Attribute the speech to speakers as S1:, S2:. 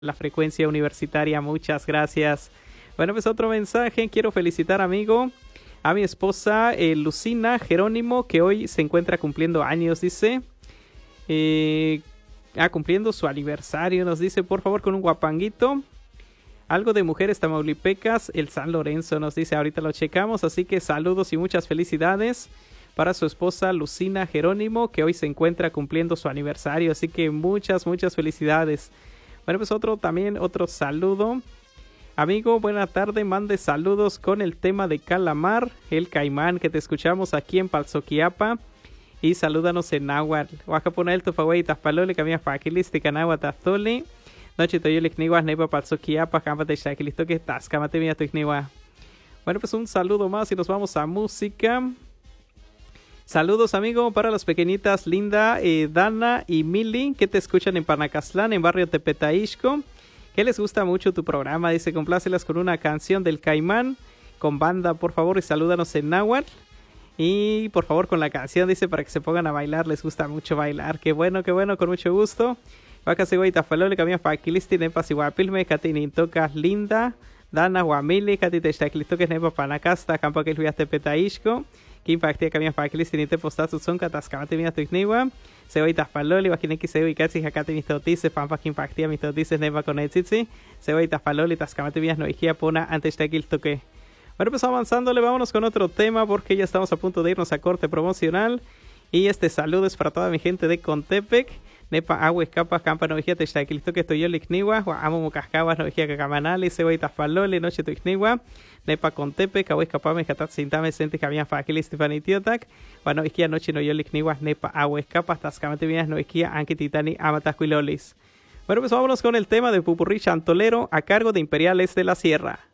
S1: la frecuencia universitaria. Muchas gracias. Bueno, pues otro mensaje. Quiero felicitar, amigo, a mi esposa Lucina Jerónimo, que hoy se encuentra cumpliendo años, dice. Cumpliendo su aniversario, nos dice, por favor, con un guapanguito. Algo de Mujeres Tamaulipecas, el San Lorenzo, nos dice, ahorita lo checamos. Así que saludos y muchas felicidades para su esposa Lucina Jerónimo, que hoy se encuentra cumpliendo su aniversario. Así que muchas felicidades. Bueno, pues otro saludo. Amigo, buena tarde, mande saludos con el tema de Calamar, el caimán, que te escuchamos aquí en Palzoquiapa. Y salúdanos en náhuatl. Oaxaponel, Tofagüey, Tazpalole, Camilla Faquilistica, Náhuatl, Taztoli. Noche Toyolik, Nihuas, Neipa, Palzoquiapa, Cámpate, Shaquilisto, que estás, Cámate, Mía, Tuixniwa. Bueno, pues un saludo más y nos vamos a música. Saludos, amigo, para las pequeñitas Linda, Dana y Mili, que te escuchan en Panacastlán, en barrio Tepetaixco, que les gusta mucho tu programa. Dice, complácelas con una canción del Caimán, con banda, por favor, y salúdanos en náhuatl. Y por favor con la canción, dice, para que se pongan a bailar, les gusta mucho bailar. Qué bueno, con mucho gusto. Vacas y guaitafalole, camina paquilisti, nepas y guapilme, catinin tocas Linda, Dana, guamili, catite que nepa panacasta, campa que el Tepetaixco. Que impactia camina paquilisti, ni te postatus son catascamate mina tuixniwa. Se voy taspaloli, vaquineki se voy casi jacate mis totices, pampa que impactia mis totices, nepa con etzitzi. Se voy taspaloli, tascamate minas no hijia pona antes de aquel toque. Bueno, pues avanzándole, vámonos con otro tema porque ya estamos a punto de irnos a corte promocional. Y este saludo es para toda mi gente de Contepec. Nepa agua escapa campa no hijia te shaquilito que estoy yo licniwa. Amo mucascabas no hijia cacamanali, se voy taspaloli, noche tuixniwa. Nepa Contepec, agua escapa me jatat sintame sente camina faquilis tifanitiotac. Bueno, hijia noche no yo licniwa, nepa agua escapa, tascamate minas no hijia anki titani amatasquilolis. Bueno, pues vámonos con el tema de Pupurrí Chantolero a cargo de Imperiales de la Sierra.